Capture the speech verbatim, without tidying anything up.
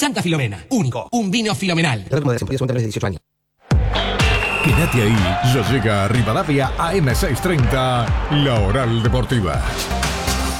Santa Filomena. Único. Un vino filomenal. dieciocho años. Quédate ahí, ya llega a Rivadavia A M seiscientos treinta, La Oral Deportiva.